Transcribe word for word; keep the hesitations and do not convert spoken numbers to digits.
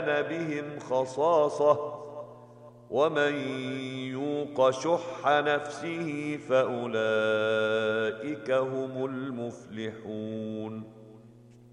كان بهم خصاصة ومن يوق شح نفسه فأولئك هم المفلحون.